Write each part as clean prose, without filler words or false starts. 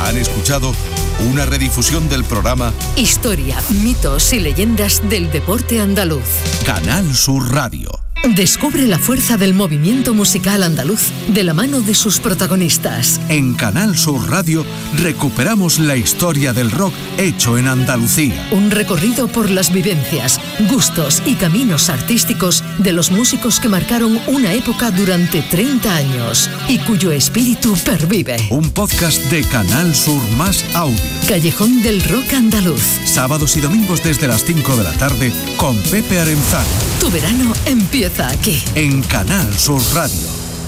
Han escuchado una redifusión del programa Historia, mitos y leyendas del deporte andaluz. Canal Sur Radio. Descubre la fuerza del movimiento musical andaluz de la mano de sus protagonistas. En Canal Sur Radio recuperamos la historia del rock hecho en Andalucía. Un recorrido por las vivencias, gustos y caminos artísticos de los músicos que marcaron una época durante 30 años y cuyo espíritu pervive. Un podcast de Canal Sur más audio. Callejón del Rock Andaluz. Sábados y domingos desde las 5 de la tarde con Pepe Arenzano. Tu verano empieza aquí. En Canal Sur Radio.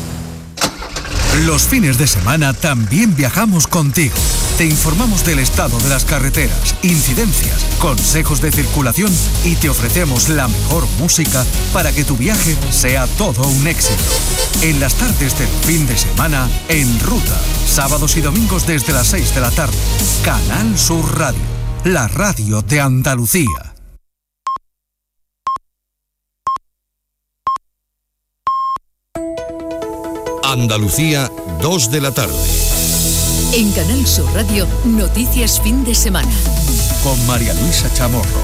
Los fines de semana también viajamos contigo. Te informamos del estado de las carreteras, incidencias, consejos de circulación y te ofrecemos la mejor música para que tu viaje sea todo un éxito. En las tardes del fin de semana, En Ruta. Sábados y domingos desde las 6 de la tarde. Canal Sur Radio. La radio de Andalucía. Andalucía, 2 de la tarde. En Canal Sur Radio, noticias fin de semana. Con María Luisa Chamorro.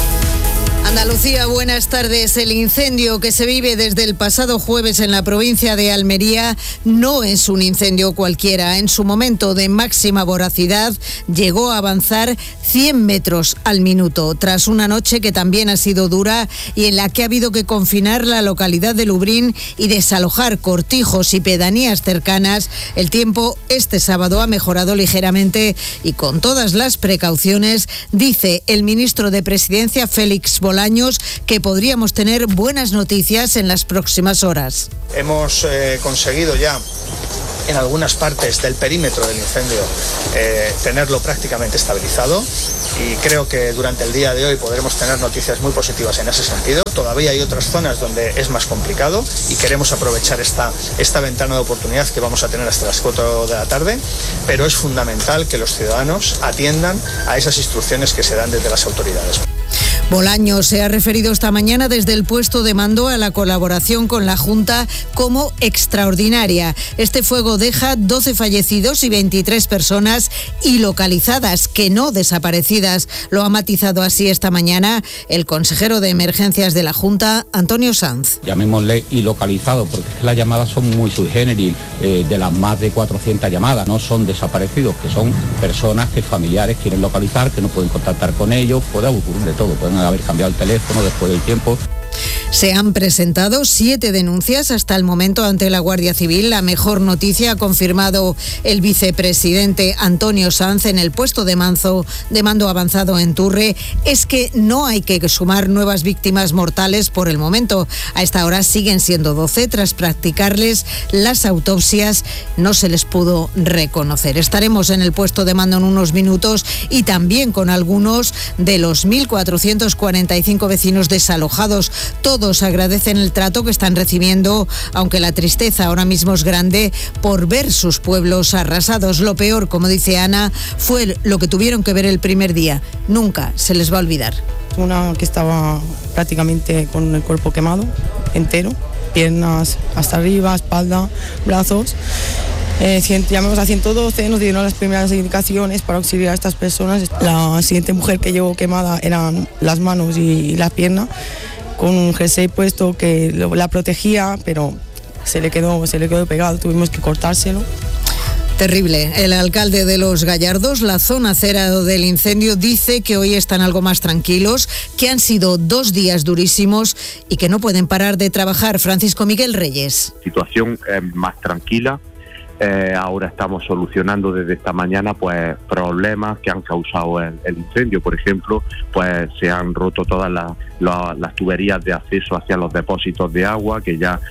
Andalucía, buenas tardes. El incendio que se vive desde el pasado jueves en la provincia de Almería no es un incendio cualquiera. En su momento de máxima voracidad llegó a avanzar 100 metros al minuto. Tras una noche que también ha sido dura y en la que ha habido que confinar la localidad de Lubrín y desalojar cortijos y pedanías cercanas, el tiempo este sábado ha mejorado ligeramente y con todas las precauciones, dice el ministro de Presidencia, Félix Bolaños, que podríamos tener buenas noticias en las próximas horas. Hemos conseguido ya en algunas partes del perímetro del incendio tenerlo prácticamente estabilizado y creo que durante el día de hoy podremos tener noticias muy positivas en ese sentido. Todavía hay otras zonas donde es más complicado y queremos aprovechar esta ventana de oportunidad que vamos a tener hasta las 4 de la tarde, pero es fundamental que los ciudadanos atiendan a esas instrucciones que se dan desde las autoridades. Bolaños se ha referido esta mañana desde el puesto de mando a la colaboración con la Junta como extraordinaria. Este fuego deja 12 fallecidos y 23 personas ilocalizadas, que no desaparecidas. Lo ha matizado así esta mañana el consejero de Emergencias de la Junta, Antonio Sanz. Llamémosle ilocalizado, porque las llamadas son muy sui generis. De las más de 400 llamadas no son desaparecidos, que son personas que familiares quieren localizar, que no pueden contactar con ellos. Puede ocurrir de todo, pueden haber cambiado el teléfono después del tiempo. Se han presentado 7 denuncias hasta el momento ante la Guardia Civil. La mejor noticia, ha confirmado el vicepresidente Antonio Sanz en el puesto de mando avanzado en Turre, es que no hay que sumar nuevas víctimas mortales por el momento. A esta hora siguen siendo 12. Tras practicarles las autopsias no se les pudo reconocer. Estaremos en el puesto de mando en unos minutos y también con algunos de los 1.445 vecinos desalojados. Todos agradecen el trato que están recibiendo, aunque la tristeza ahora mismo es grande por ver sus pueblos arrasados. Lo peor, como dice Ana, fue lo que tuvieron que ver el primer día. Nunca se les va a olvidar. Una que estaba prácticamente con el cuerpo quemado, entero, piernas hasta arriba, espalda, brazos. Llamamos a 112, nos dieron las primeras indicaciones para auxiliar a estas personas. La siguiente mujer que llevó quemada eran las manos y la pierna, con un jersey puesto que la protegía, pero se le quedó pegado, tuvimos que cortárselo. Terrible. El alcalde de Los Gallardos, la zona cero del incendio, dice que hoy están algo más tranquilos, que han sido 2 días durísimos y que no pueden parar de trabajar. Francisco Miguel Reyes. Situación más tranquila. Ahora estamos solucionando desde esta mañana pues problemas que han causado el incendio. Por ejemplo, pues se han roto todas las tuberías de acceso hacia los depósitos de agua, que ya...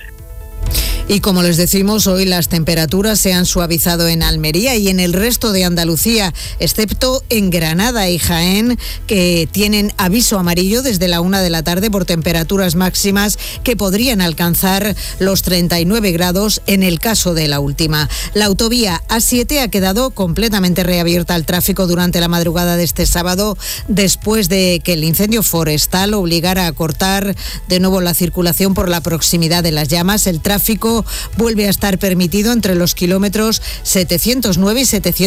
Y como les decimos, hoy las temperaturas se han suavizado en Almería y en el resto de Andalucía, excepto en Granada y Jaén, que tienen aviso amarillo desde la 1 de la tarde por temperaturas máximas que podrían alcanzar los 39 grados en el caso de la última. La autovía A7 ha quedado completamente reabierta al tráfico durante la madrugada de este sábado, después de que el incendio forestal obligara a cortar de nuevo la circulación por la proximidad de las llamas. El tráfico tráfico vuelve a estar permitido entre los kilómetros 709 y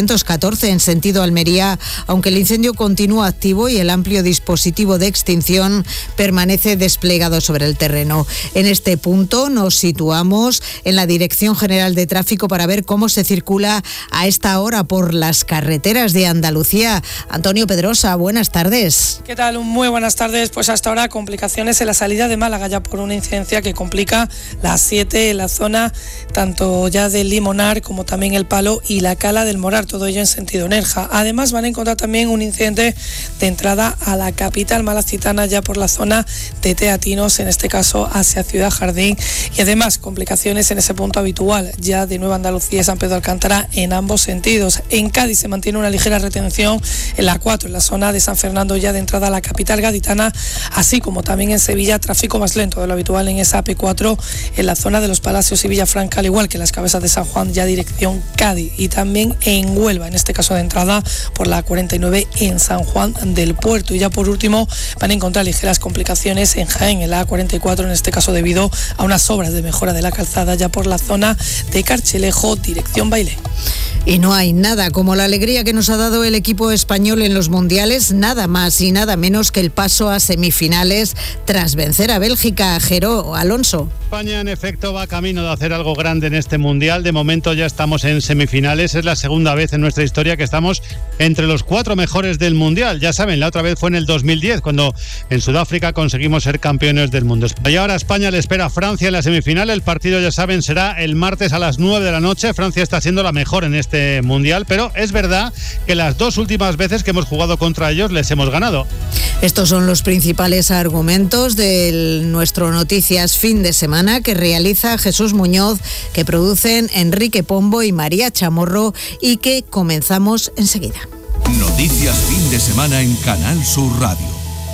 714 en sentido Almería, aunque el incendio continúa activo y el amplio dispositivo de extinción permanece desplegado sobre el terreno. En este punto nos situamos en la Dirección General de Tráfico para ver cómo se circula a esta hora por las carreteras de Andalucía. Antonio Pedrosa, buenas tardes. ¿Qué tal? Muy buenas tardes. Pues hasta ahora complicaciones en la salida de Málaga ya por una incidencia que complica la 7 en la zona tanto ya del Limonar como también el Palo y la Cala del Morar, todo ello en sentido Nerja. Además van a encontrar también un incidente de entrada a la capital malacitana ya por la zona de Teatinos, en este caso hacia Ciudad Jardín, y además complicaciones en ese punto habitual ya de Nueva Andalucía y San Pedro Alcántara en ambos sentidos. En Cádiz se mantiene una ligera retención en la 4 en la zona de San Fernando ya de entrada a la capital gaditana, así como también en Sevilla tráfico más lento de lo habitual en esa AP4 en la zona de los Palacios y Villafranca, al igual que en las Cabezas de San Juan ya dirección Cádiz, y también en Huelva, en este caso de entrada por la 49 en San Juan del Puerto. Y ya por último van a encontrar ligeras complicaciones en Jaén, en la A44, en este caso debido a unas obras de mejora de la calzada ya por la zona de Carchelejo, dirección Bailén. Y no hay nada como la alegría que nos ha dado el equipo español en los mundiales, nada más y nada menos que el paso a semifinales tras vencer a Bélgica. Jero Alonso. España en efecto va camino de hacer algo grande en este mundial. De momento ya estamos en semifinales. Es la segunda vez en nuestra historia que estamos entre los 4 mejores del mundial. Ya saben, la otra vez fue en el 2010 cuando en Sudáfrica conseguimos ser campeones del mundo. Y ahora España le espera a Francia en la semifinal. El partido, ya saben, será el martes a las 9 de la noche. Francia está siendo la mejor en este mundial, pero es verdad que las 2 últimas veces que hemos jugado contra ellos les hemos ganado. Estos son los principales argumentos de nuestro Noticias Fin de Semana que realiza Jesús Muñoz, que producen Enrique Pombo y María Chamorro y que comenzamos enseguida. Noticias Fin de Semana en Canal Sur Radio.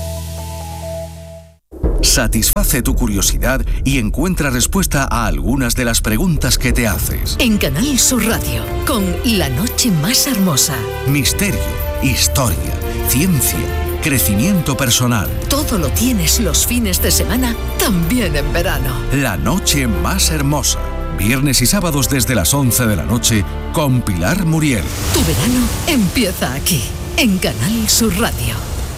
Satisface tu curiosidad y encuentra respuesta a algunas de las preguntas que te haces. En Canal Sur Radio, con La Noche Más Hermosa. Misterio, historia, ciencia, crecimiento personal. Todo lo tienes los fines de semana, también en verano. La Noche Más Hermosa. Viernes y sábados desde las 11 de la noche con Pilar Muriel. Tu verano empieza aquí, en Canal Sur Radio.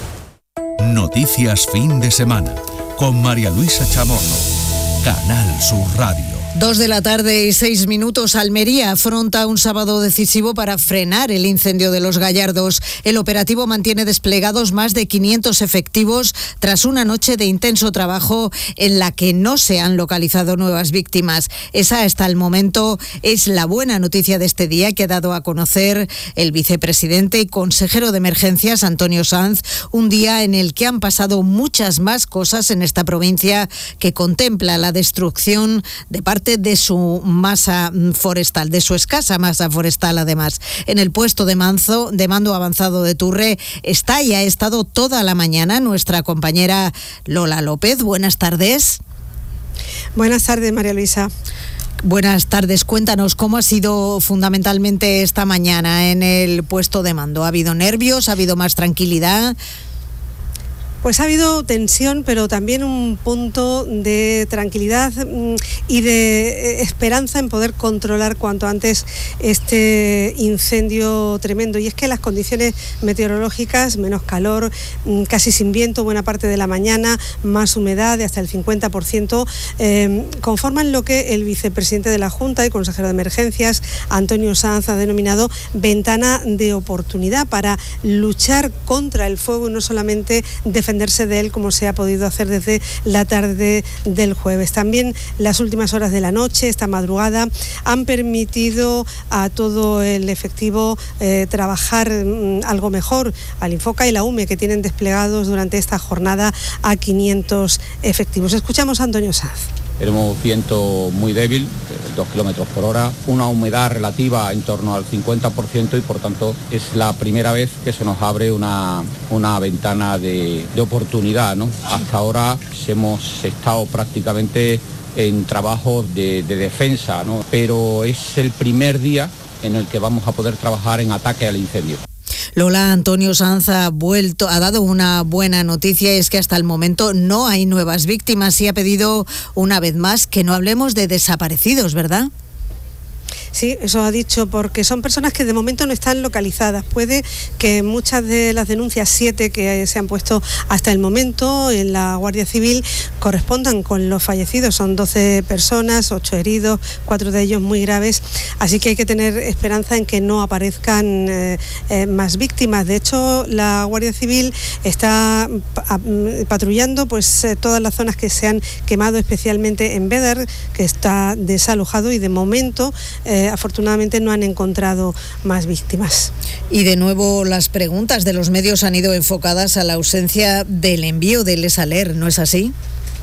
Noticias Fin de Semana con María Luisa Chamorro. Canal Sur Radio. 2 de la tarde y 6 minutos. Almería afronta un sábado decisivo para frenar el incendio de Los Gallardos. El operativo mantiene desplegados más de 500 efectivos tras una noche de intenso trabajo en la que no se han localizado nuevas víctimas. Esa hasta el momento es la buena noticia de este día que ha dado a conocer el vicepresidente y consejero de emergencias Antonio Sanz, un día en el que han pasado muchas más cosas en esta provincia que contempla la destrucción de parte de su masa forestal, de su escasa masa forestal. Además, en el puesto de mando avanzado de Turre está y ha estado toda la mañana nuestra compañera Lola López. Buenas tardes. Buenas tardes, María Luisa. Buenas tardes, cuéntanos cómo ha sido fundamentalmente esta mañana en el puesto de mando. ¿Ha habido nervios? ¿Ha habido más tranquilidad? Pues ha habido tensión, pero también un punto de tranquilidad y de esperanza en poder controlar cuanto antes este incendio tremendo. Y es que las condiciones meteorológicas, menos calor, casi sin viento buena parte de la mañana, más humedad de hasta el 50%, conforman lo que el vicepresidente de la Junta y consejero de Emergencias, Antonio Sanz, ha denominado ventana de oportunidad para luchar contra el fuego y no solamente defenderse de él como se ha podido hacer desde la tarde del jueves. También las últimas horas de la noche, esta madrugada, han permitido a todo el efectivo trabajar algo mejor, al Infoca y la UME, que tienen desplegados durante esta jornada a 500 efectivos. Escuchamos a Antonio Sanz. Tenemos viento muy débil, 2 kilómetros por hora, una humedad relativa en torno al 50% y por tanto es la primera vez que se nos abre una ventana de oportunidad, ¿no? Hasta ahora hemos estado prácticamente en trabajo de defensa, ¿no? Pero es el primer día en el que vamos a poder trabajar en ataque al incendio. Lola, Antonio Sanz ha dado una buena noticia, es que hasta el momento no hay nuevas víctimas y ha pedido una vez más que no hablemos de desaparecidos, ¿verdad? Sí, eso ha dicho, porque son personas que de momento no están localizadas. Puede que muchas de las denuncias, 7 que se han puesto hasta el momento en la Guardia Civil, correspondan con los fallecidos. Son 12 personas, 8 heridos, 4 de ellos muy graves. Así que hay que tener esperanza en que no aparezcan más víctimas. De hecho, la Guardia Civil está patrullando todas las zonas que se han quemado, especialmente en Bédar, que está desalojado, y de momento afortunadamente no han encontrado más víctimas. Y de nuevo las preguntas de los medios han ido enfocadas a la ausencia del envío del ESALER, ¿no es así?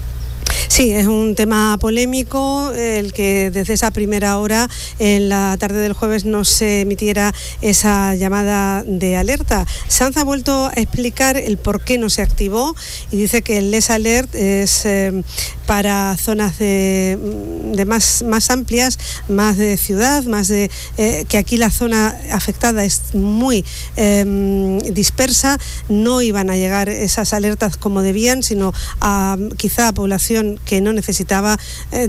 Sí, es un tema polémico el que desde esa primera hora en la tarde del jueves no se emitiera esa llamada de alerta. Sanz ha vuelto a explicar el por qué no se activó y dice que el Les Alert es para zonas de más amplias, más de ciudad, que aquí la zona afectada es muy dispersa. No iban a llegar esas alertas como debían, sino quizá a población que no necesitaba,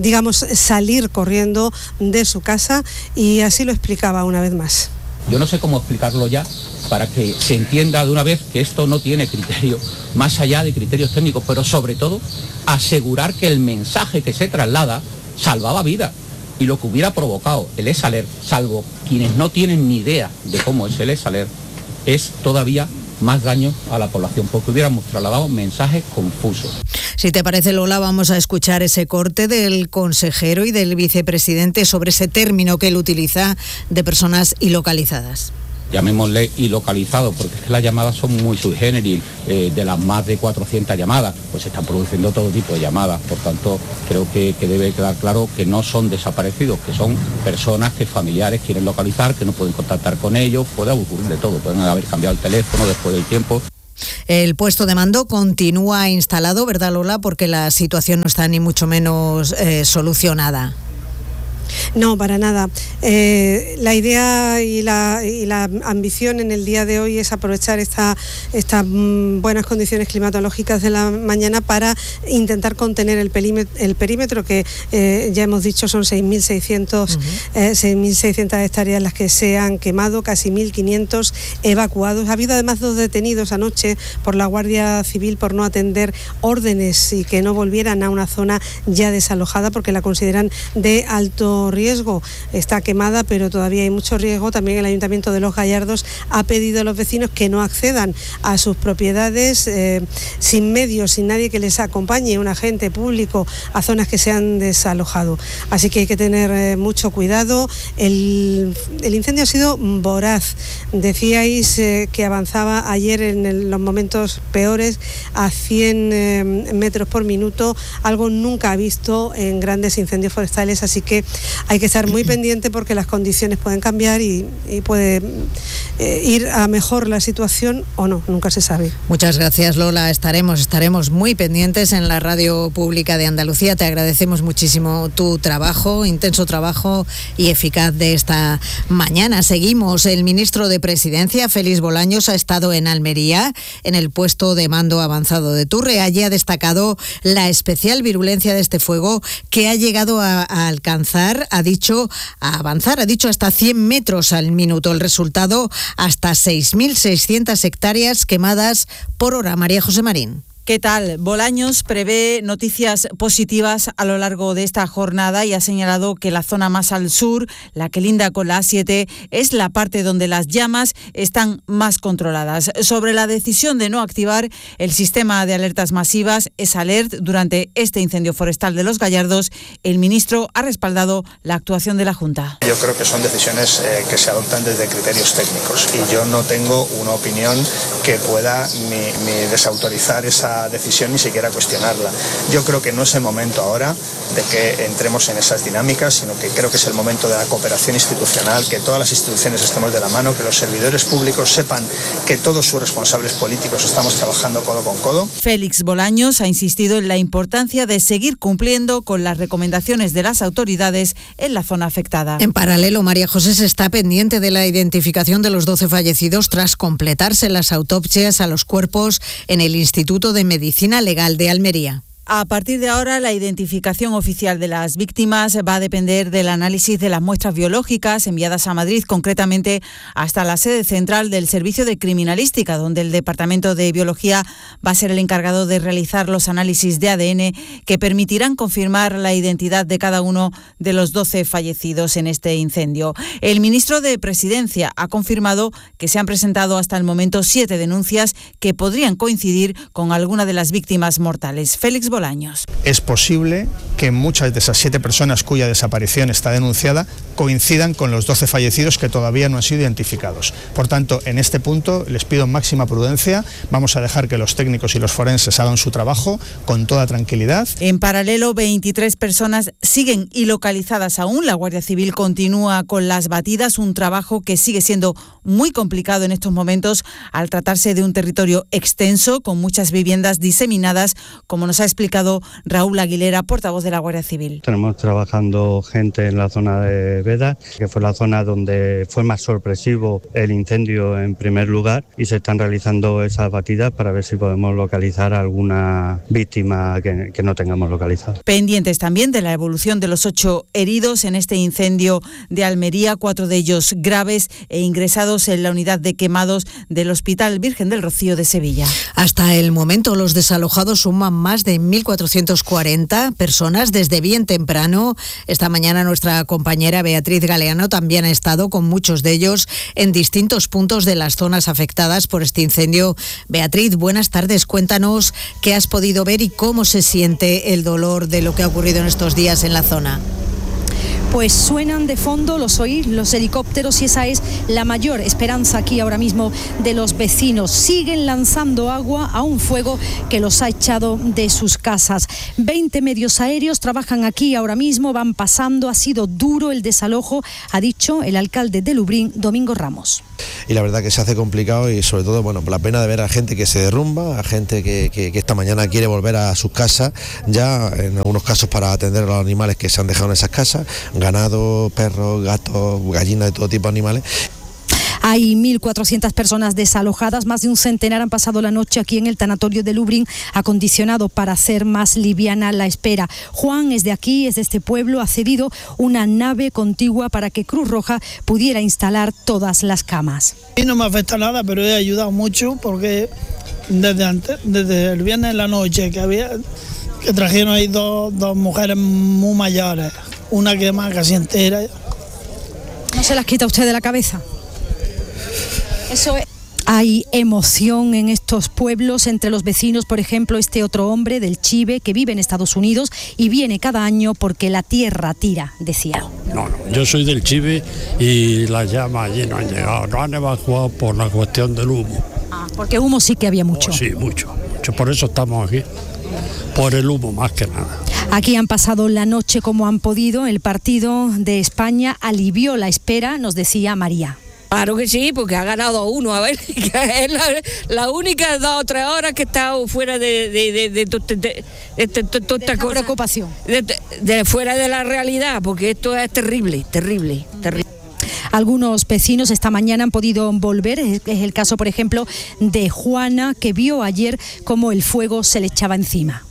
salir corriendo de su casa, y así lo explicaba una vez más. Yo no sé cómo explicarlo ya para que se entienda de una vez que esto no tiene criterio, más allá de criterios técnicos, pero sobre todo asegurar que el mensaje que se traslada salvaba vidas. Y lo que hubiera provocado el ESALER, salvo quienes no tienen ni idea de cómo es el ESALER, es todavía más daño a la población, porque hubiéramos trasladado mensajes confusos. Si te parece, Lola, vamos a escuchar ese corte del consejero y del vicepresidente sobre ese término que él utiliza de personas ilocalizadas. Llamémosle ilocalizado, porque es que las llamadas son muy sui generis. De las más de 400 llamadas, pues se están produciendo todo tipo de llamadas. Por tanto, creo que debe quedar claro que no son desaparecidos, que son personas que familiares quieren localizar, que no pueden contactar con ellos. Puede ocurrir de todo, pueden haber cambiado el teléfono después del tiempo. El puesto de mando continúa instalado, ¿verdad, Lola? Porque la situación no está ni mucho menos solucionada. No, para nada. La idea y la ambición en el día de hoy es aprovechar estas buenas condiciones climatológicas de la mañana para intentar contener el perímetro que ya hemos dicho son 6.600 hectáreas las que se han quemado, casi 1.500 evacuados. Ha habido además 2 detenidos anoche por la Guardia Civil por no atender órdenes y que no volvieran a una zona ya desalojada porque la consideran de alto riesgo. Está quemada, pero todavía hay mucho riesgo. También el Ayuntamiento de Los Gallardos ha pedido a los vecinos que no accedan a sus propiedades sin medios, sin nadie que les acompañe, un agente público, a zonas que se han desalojado. Así que hay que tener mucho cuidado. El incendio ha sido voraz. Decíais que avanzaba ayer en los momentos peores a 100 metros por minuto, algo nunca visto en grandes incendios forestales, así que hay que estar muy pendiente porque las condiciones pueden cambiar y puede ir a mejor la situación o no, nunca se sabe. Muchas gracias, Lola. Estaremos muy pendientes en la Radio Pública de Andalucía. Te agradecemos muchísimo tu trabajo, intenso trabajo y eficaz de esta mañana. Seguimos. El ministro de Presidencia, Félix Bolaños, ha estado en Almería, en el puesto de mando avanzado de Turre. Allí ha destacado la especial virulencia de este fuego que ha llegado a alcanzar, ha dicho hasta 100 metros al minuto. El resultado, hasta 6.600 hectáreas quemadas por hora. María José Marín. ¿Qué tal? Bolaños prevé noticias positivas a lo largo de esta jornada y ha señalado que la zona más al sur, la que linda con la A7, es la parte donde las llamas están más controladas. Sobre la decisión de no activar el sistema de alertas masivas ESALERT durante este incendio forestal de Los Gallardos, el ministro ha respaldado la actuación de la Junta. Yo creo que son decisiones que se adoptan desde criterios técnicos y yo no tengo una opinión que pueda ni desautorizar esa esa decisión ni siquiera cuestionarla. Yo creo que no es el momento ahora de que entremos en esas dinámicas, sino que creo que es el momento de la cooperación institucional, que todas las instituciones estemos de la mano, que los servidores públicos sepan que todos sus responsables políticos estamos trabajando codo con codo. Félix Bolaños ha insistido en la importancia de seguir cumpliendo con las recomendaciones de las autoridades en la zona afectada. En paralelo, María José se está pendiente de la identificación de los 12 fallecidos tras completarse las autopsias a los cuerpos en el Instituto de Medicina Legal de Almería. A partir de ahora, la identificación oficial de las víctimas va a depender del análisis de las muestras biológicas enviadas a Madrid, concretamente hasta la sede central del Servicio de Criminalística, donde el Departamento de Biología va a ser el encargado de realizar los análisis de ADN que permitirán confirmar la identidad de cada uno de los 12 fallecidos en este incendio. El ministro de Presidencia ha confirmado que se han presentado hasta el momento 7 denuncias que podrían coincidir con alguna de las víctimas mortales. Félix Bolaños. Es posible que muchas de esas 7 personas cuya desaparición está denunciada coincidan con los 12 fallecidos que todavía no han sido identificados. Por tanto, en este punto les pido máxima prudencia. Vamos a dejar que los técnicos y los forenses hagan su trabajo con toda tranquilidad. En paralelo, 23 personas siguen ilocalizadas aún. La Guardia Civil continúa con las batidas, un trabajo que sigue siendo muy complicado en estos momentos al tratarse de un territorio extenso con muchas viviendas diseminadas, como nos ha explicado Raúl Aguilera, portavoz de la Guardia Civil. Tenemos trabajando gente en la zona de Beda, que fue la zona donde fue más sorpresivo el incendio en primer lugar, y se están realizando esas batidas para ver si podemos localizar alguna víctima que no tengamos localizada. Pendientes también de la evolución de los 8 heridos en este incendio de Almería, 4 de ellos graves e ingresados en la unidad de quemados del Hospital Virgen del Rocío de Sevilla. Hasta el momento, los desalojados suman más de 1.440 personas desde bien temprano. Esta mañana nuestra compañera Beatriz Galeano también ha estado con muchos de ellos en distintos puntos de las zonas afectadas por este incendio. Beatriz, buenas tardes. Cuéntanos qué has podido ver y cómo se siente el dolor de lo que ha ocurrido en estos días en la zona. Pues suenan de fondo, los oís, los helicópteros, y esa es la mayor esperanza aquí ahora mismo de los vecinos. Siguen lanzando agua a un fuego que los ha echado de sus casas. 20 medios aéreos trabajan aquí ahora mismo, van pasando. Ha sido duro el desalojo, ha dicho el alcalde de Lubrién, Domingo Ramos. Y la verdad que se hace complicado, y sobre todo, bueno, la pena de ver a gente que se derrumba, a gente que esta mañana quiere volver a sus casas, ya en algunos casos para atender a los animales que se han dejado en esas casas, ganado, perros, gatos, gallinas, de todo tipo de animales. Hay 1.400 personas desalojadas, más de un centenar han pasado la noche aquí en el tanatorio de Lubrién, acondicionado para hacer más liviana la espera. Juan es de aquí, es de este pueblo, ha cedido una nave contigua para que Cruz Roja pudiera instalar todas las camas. Y no me afecta nada, pero he ayudado mucho porque desde el viernes en la noche que trajeron ahí dos mujeres muy mayores, una quemada casi entera. ¿No se las quita usted de la cabeza? Eso es. Hay emoción en estos pueblos entre los vecinos, por ejemplo, este otro hombre del Chive que vive en Estados Unidos y viene cada año porque la tierra tira, decía. No, yo soy del Chive y las llamas allí no han llegado, no han evacuado por la cuestión del humo. Porque humo sí que había mucho. Sí, mucho, por eso estamos aquí, por el humo más que nada. Aquí han pasado la noche como han podido. El partido de España alivió la espera, nos decía María. Claro que sí, porque ha ganado uno, a ver, que es la única 2 o 3 horas que he estado fuera de toda esta cosa. Preocupación. De fuera de la realidad, porque esto es terrible. Algunos vecinos esta mañana han podido volver, es el caso, por ejemplo, de Juana, que vio ayer cómo el fuego se le echaba encima.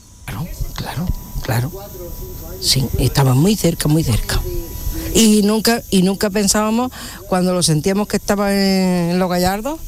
Claro. Sí, estaba muy cerca. Y nunca pensábamos, cuando lo sentíamos que estaba en Los Gallardos,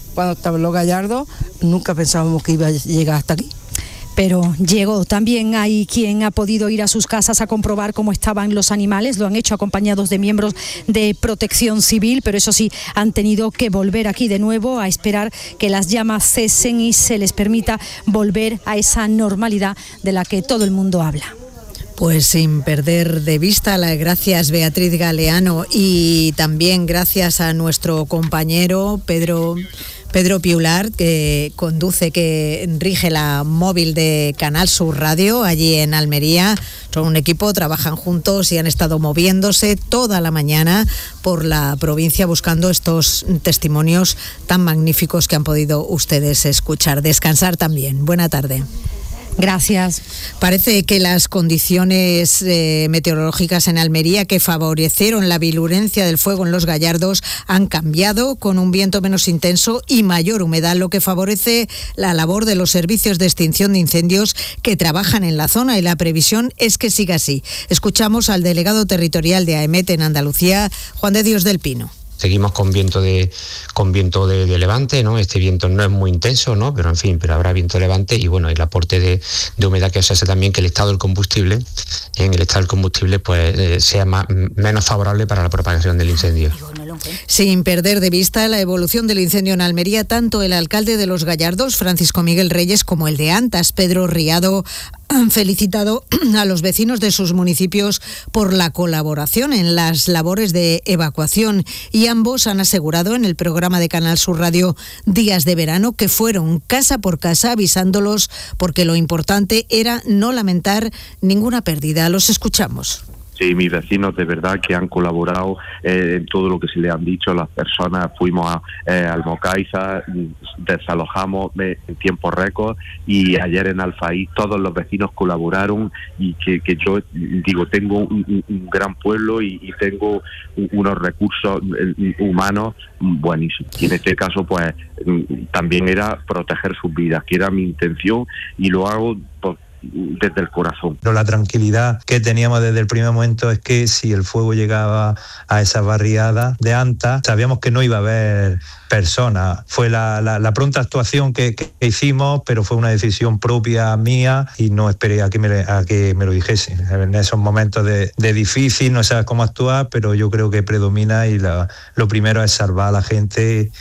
nunca pensábamos que iba a llegar hasta aquí. Pero llegó. También hay quien ha podido ir a sus casas a comprobar cómo estaban los animales. Lo han hecho acompañados de miembros de Protección Civil, pero eso sí, han tenido que volver aquí de nuevo a esperar que las llamas cesen y se les permita volver a esa normalidad de la que todo el mundo habla. Pues sin perder de vista, gracias Beatriz Galeano, y también gracias a nuestro compañero Pedro Pedro Piular, que rige la móvil de Canal Sur Radio allí en Almería. Son un equipo, trabajan juntos y han estado moviéndose toda la mañana por la provincia buscando estos testimonios tan magníficos que han podido ustedes escuchar. Descansar también. Buena tarde. Gracias. Parece que las condiciones meteorológicas en Almería que favorecieron la virulencia del fuego en los Gallardos han cambiado, con un viento menos intenso y mayor humedad, lo que favorece la labor de los servicios de extinción de incendios que trabajan en la zona, y la previsión es que siga así. Escuchamos al delegado territorial de AEMET en Andalucía, Juan de Dios del Pino. Seguimos con viento de levante, ¿no? Este viento no es muy intenso, ¿no? Pero habrá viento de levante y bueno, el aporte de humedad que os hace también que el estado del combustible pues sea menos favorable para la propagación del incendio. Sin perder de vista la evolución del incendio en Almería, tanto el alcalde de Los Gallardos, Francisco Miguel Reyes, como el de Antas, Pedro Riado, han felicitado a los vecinos de sus municipios por la colaboración en las labores de evacuación, y ambos han asegurado en el programa de Canal Sur Radio Días de Verano que fueron casa por casa avisándolos porque lo importante era no lamentar ninguna pérdida. Los escuchamos. Sí, mis vecinos de verdad que han colaborado en todo lo que se le han dicho. Las personas fuimos a Almocaiza, desalojamos en tiempo récord, y ayer en Alfaí todos los vecinos colaboraron, y que yo digo, tengo un gran pueblo y tengo unos recursos humanos buenísimos. Y en este caso pues también era proteger sus vidas, que era mi intención, y lo hago desde el corazón. Pero la tranquilidad que teníamos desde el primer momento es que si el fuego llegaba a esa barriada de Antas, sabíamos que no iba a haber personas. Fue la pronta actuación que hicimos, pero fue una decisión propia mía y no esperé a que me lo dijese. En esos momentos de difícil, no sabes cómo actuar, pero yo creo que predomina y lo primero es salvar a la gente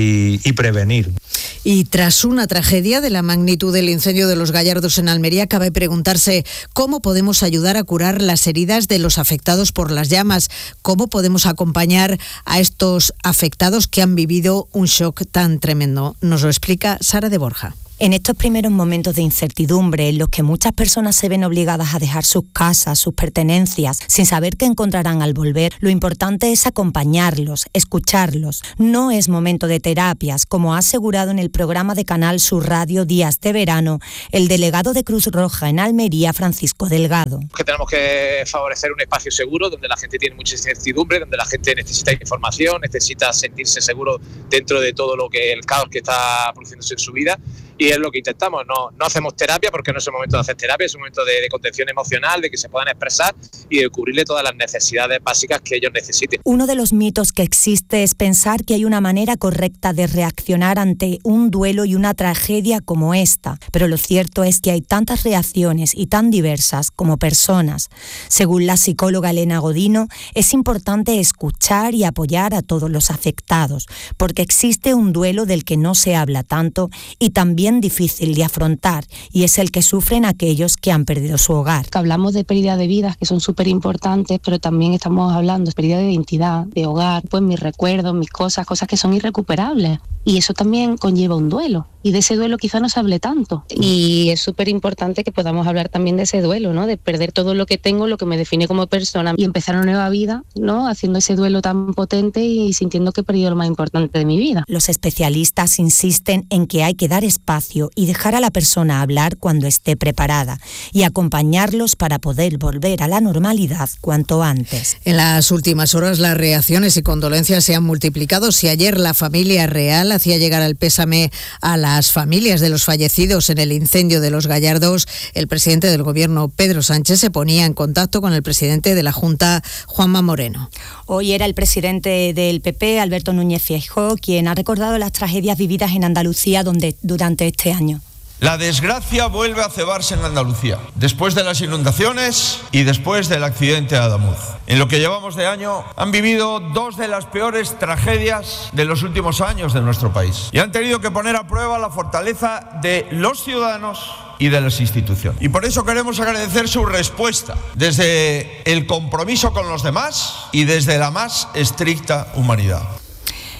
y prevenir. Y tras una tragedia de la magnitud del incendio de Los Gallardos en Almería, cabe preguntarse cómo podemos ayudar a curar las heridas de los afectados por las llamas, cómo podemos acompañar a estos afectados que han vivido un shock tan tremendo. Nos lo explica Sara de Borja. En estos primeros momentos de incertidumbre, en los que muchas personas se ven obligadas a dejar sus casas, sus pertenencias, sin saber qué encontrarán al volver, lo importante es acompañarlos, escucharlos. No es momento de terapias, como ha asegurado en el programa de Canal Sur Radio Días de Verano el delegado de Cruz Roja en Almería, Francisco Delgado. Que tenemos que favorecer un espacio seguro donde la gente tiene mucha incertidumbre, donde la gente necesita información, necesita sentirse seguro dentro de todo el caos que está produciéndose en su vida. Y es lo que intentamos, no hacemos terapia porque no es el momento de hacer terapia, es un momento de contención emocional, de que se puedan expresar y de cubrirle todas las necesidades básicas que ellos necesiten. Uno de los mitos que existe es pensar que hay una manera correcta de reaccionar ante un duelo y una tragedia como esta, pero lo cierto es que hay tantas reacciones y tan diversas como personas. Según la psicóloga Elena Godino, es importante escuchar y apoyar a todos los afectados, porque existe un duelo del que no se habla tanto y también difícil de afrontar, y es el que sufren aquellos que han perdido su hogar. Hablamos de pérdida de vidas, que son súper importantes, pero también estamos hablando de pérdida de identidad, de hogar, pues mis recuerdos, mis cosas que son irrecuperables. Y eso también conlleva un duelo. Y de ese duelo quizá no se hable tanto. Y es súper importante que podamos hablar también de ese duelo, ¿no? De perder todo lo que tengo, lo que me define como persona, y empezar una nueva vida, ¿no? Haciendo ese duelo tan potente y sintiendo que he perdido lo más importante de mi vida. Los especialistas insisten en que hay que dar espacio y dejar a la persona hablar cuando esté preparada, y acompañarlos para poder volver a la normalidad cuanto antes. En las últimas horas las reacciones y condolencias se han multiplicado. Si ayer la familia real hacía llegar el pésame a las familias de los fallecidos en el incendio de Los Gallardos, el presidente del Gobierno, Pedro Sánchez, se ponía en contacto con el presidente de la Junta, Juanma Moreno. Hoy era el presidente del PP, Alberto Núñez Feijóo, quien ha recordado las tragedias vividas en Andalucía durante este año. La desgracia vuelve a cebarse en Andalucía, después de las inundaciones y después del accidente de Adamuz. En lo que llevamos de año han vivido dos de las peores tragedias de los últimos años de nuestro país, y han tenido que poner a prueba la fortaleza de los ciudadanos y de las instituciones. Y por eso queremos agradecer su respuesta desde el compromiso con los demás y desde la más estricta humanidad.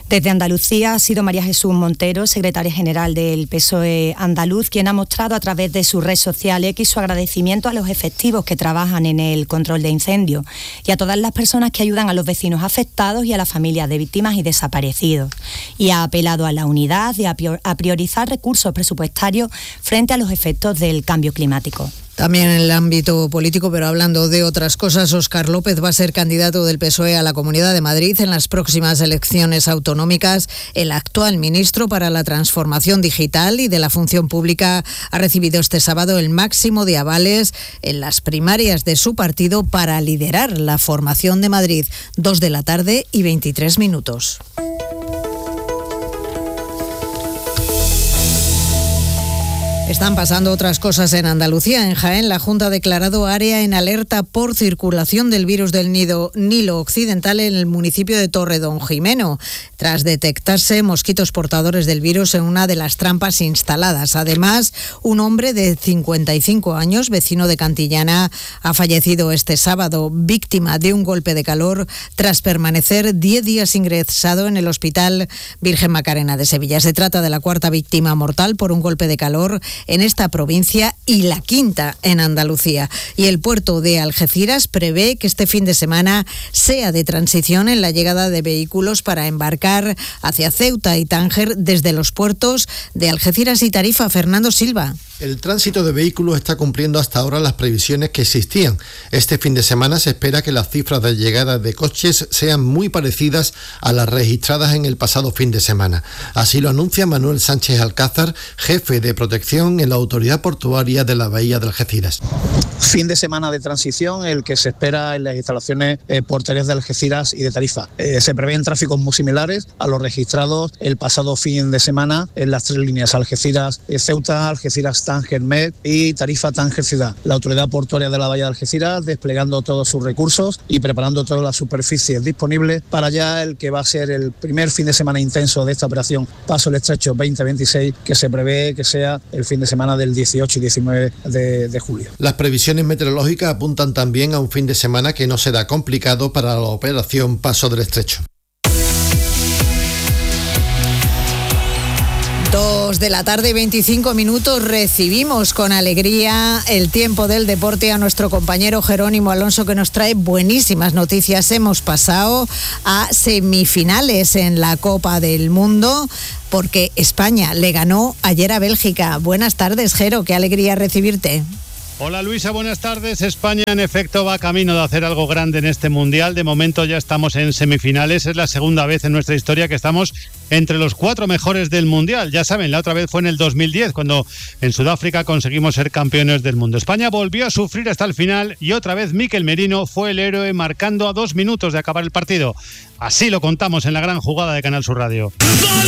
Desde Andalucía ha sido María Jesús Montero, secretaria general del PSOE andaluz, quien ha mostrado a través de su red social X su agradecimiento a los efectivos que trabajan en el control de incendios y a todas las personas que ayudan a los vecinos afectados y a las familias de víctimas y desaparecidos. Y ha apelado a la unidad y a priorizar recursos presupuestarios frente a los efectos del cambio climático. También en el ámbito político, pero hablando de otras cosas, Óscar López va a ser candidato del PSOE a la Comunidad de Madrid en las próximas elecciones autonómicas. El actual ministro para la Transformación Digital y de la Función Pública ha recibido este sábado el máximo de avales en las primarias de su partido para liderar la formación de Madrid. 2:23 p.m. Están pasando otras cosas en Andalucía. En Jaén, la Junta ha declarado área en alerta por circulación del virus del Nilo Occidental en el municipio de Torredonjimeno, tras detectarse mosquitos portadores del virus en una de las trampas instaladas. Además, un hombre de 55 años, vecino de Cantillana, ha fallecido este sábado, víctima de un golpe de calor tras permanecer 10 días ingresado en el Hospital Virgen Macarena de Sevilla. Se trata de la cuarta víctima mortal por un golpe de calor en esta provincia y la quinta en Andalucía. Y el puerto de Algeciras prevé que este fin de semana sea de transición en la llegada de vehículos para embarcar hacia Ceuta y Tánger desde los puertos de Algeciras y Tarifa. Fernando Silva. El tránsito de vehículos está cumpliendo hasta ahora las previsiones que existían. Este fin de semana se espera que las cifras de llegada de coches sean muy parecidas a las registradas en el pasado fin de semana. Así lo anuncia Manuel Sánchez Alcázar, jefe de protección en la Autoridad Portuaria de la Bahía de Algeciras. Fin de semana de transición, el que se espera en las instalaciones portuarias de Algeciras y de Tarifa. Se prevén tráficos muy similares a los registrados el pasado fin de semana en las tres líneas: Algeciras, Ceuta, Algeciras, Tánger Med y Tarifa, Tánger Ciudad. La Autoridad Portuaria de la Bahía de Algeciras desplegando todos sus recursos y preparando todas las superficies disponibles para ya el que va a ser el primer fin de semana intenso de esta operación Paso el Estrecho 2026, que se prevé que sea el fin de semana del 18 y 19 de julio. Las previsiones meteorológicas apuntan también a un fin de semana que no será complicado para la operación Paso del Estrecho. 2:25 p.m. Recibimos con alegría el tiempo del deporte a nuestro compañero Jerónimo Alonso, que nos trae buenísimas noticias. Hemos pasado a semifinales en la Copa del Mundo porque España le ganó ayer a Bélgica. Buenas tardes, Jero, qué alegría recibirte. Hola Luisa, buenas tardes. España en efecto va camino de hacer algo grande en este Mundial. De momento ya estamos en semifinales. Es la segunda vez en nuestra historia que estamos entre los 4 mejores del Mundial. Ya saben, la otra vez fue en el 2010, cuando en Sudáfrica conseguimos ser campeones del mundo. España volvió a sufrir hasta el final y otra vez Mikel Merino fue el héroe, marcando a 2 minutos de acabar el partido. Así lo contamos en la gran jugada de Canal Sur Radio.